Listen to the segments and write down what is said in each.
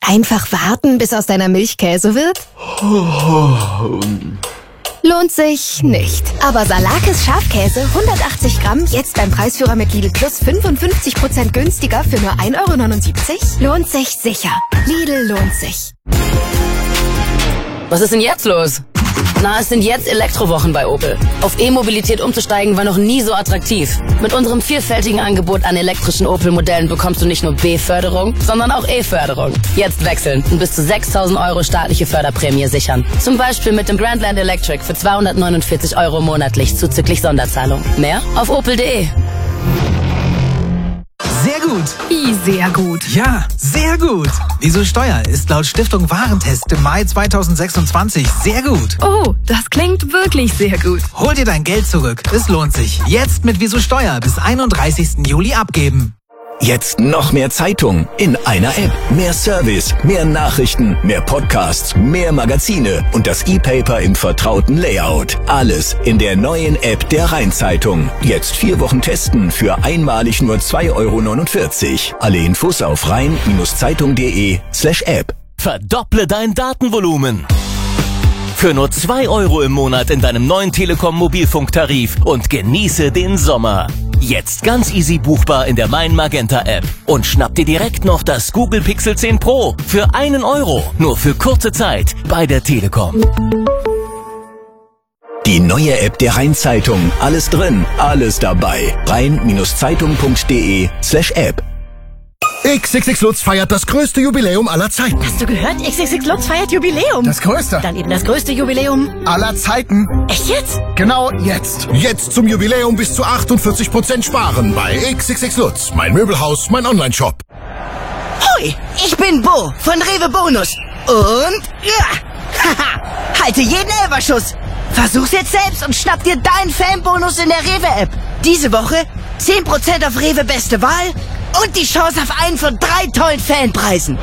Einfach warten, bis aus deiner Milch Käse wird? Lohnt sich nicht. Aber Salakis Schafkäse 180 Gramm jetzt beim Preisführer mit Lidl Plus 55% günstiger für nur 1,79 €? Lohnt sich sicher. Lidl lohnt sich. Was ist denn jetzt los? Na, es sind jetzt Elektrowochen bei Opel. Auf E-Mobilität umzusteigen war noch nie so attraktiv. Mit unserem vielfältigen Angebot an elektrischen Opel-Modellen bekommst du nicht nur B-Förderung, sondern auch E-Förderung. Jetzt wechseln und bis zu 6.000 € staatliche Förderprämie sichern. Zum Beispiel mit dem Grandland Electric für 249 € monatlich zuzüglich Sonderzahlung. Mehr auf opel.de. Sehr gut. Wie sehr gut. Ja, sehr gut. Wieso Steuer ist laut Stiftung Warentest im Mai 2026 sehr gut. Oh, das klingt wirklich sehr gut. Hol dir dein Geld zurück. Es lohnt sich. Jetzt mit Wieso Steuer bis 31. Juli abgeben. Jetzt noch mehr Zeitung in einer App. Mehr Service, mehr Nachrichten, mehr Podcasts, mehr Magazine und das E-Paper im vertrauten Layout. Alles in der neuen App der Rhein-Zeitung. Jetzt 4 Wochen testen für einmalig nur 2,49 €. Alle Infos auf rhein-zeitung.de/app. Verdopple dein Datenvolumen. Für nur 2 € im Monat in deinem neuen Telekom Mobilfunktarif und genieße den Sommer. Jetzt ganz easy buchbar in der Mein Magenta App. Und schnapp dir direkt noch das Google Pixel 10 Pro für 1 €. Nur für kurze Zeit bei der Telekom. Die neue App der Rhein-Zeitung. Alles drin, alles dabei. rhein-zeitung.de/app. XXX Lutz feiert das größte Jubiläum aller Zeiten. Hast du gehört? XXX Lutz feiert Jubiläum. Das größte. Dann eben das größte Jubiläum Aller Zeiten. Echt jetzt? Genau jetzt. Jetzt zum Jubiläum bis zu 48% sparen bei XXX Lutz. Mein Möbelhaus, mein Onlineshop. Hoi, ich bin Bo von Rewe Bonus. Und haha, halte jeden Elferschuss. Versuch's jetzt selbst und schnapp dir deinen Fanbonus in der Rewe-App. Diese Woche 10% auf Rewe Beste Wahl und die Chance auf einen von 3 tollen Fanpreisen.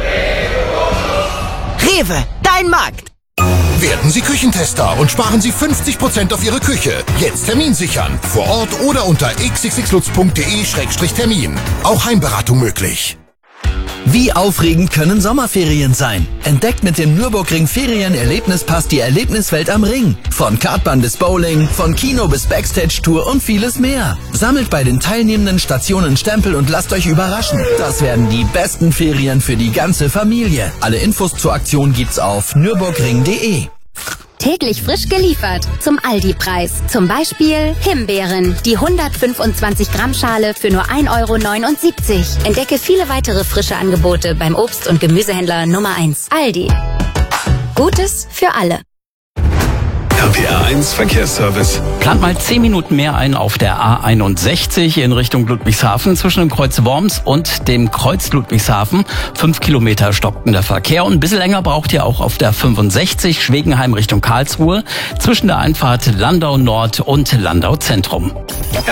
Rewe, dein Markt. Werden Sie Küchentester und sparen Sie 50% auf Ihre Küche. Jetzt Termin sichern. Vor Ort oder unter xxxlutz.de/termin. Auch Heimberatung möglich. Wie aufregend können Sommerferien sein? Entdeckt mit dem Nürburgring Ferien-Erlebnispass die Erlebniswelt am Ring. Von Kartbahn bis Bowling, von Kino bis Backstage-Tour und vieles mehr. Sammelt bei den teilnehmenden Stationen Stempel und lasst euch überraschen. Das werden die besten Ferien für die ganze Familie. Alle Infos zur Aktion gibt's auf nürburgring.de. Täglich frisch geliefert zum Aldi-Preis. Zum Beispiel Himbeeren, die 125 Gramm Schale für nur 1,79 €. Entdecke viele weitere frische Angebote beim Obst- und Gemüsehändler Nummer 1. Aldi. Gutes für alle. RPR1 Verkehrsservice. Plant mal 10 Minuten mehr ein auf der A61 in Richtung Ludwigshafen zwischen dem Kreuz Worms und dem Kreuz Ludwigshafen. 5 Kilometer stockender Verkehr und ein bisschen länger braucht ihr auch auf der 65 Schwegenheim Richtung Karlsruhe zwischen der Einfahrt Landau Nord und Landau Zentrum.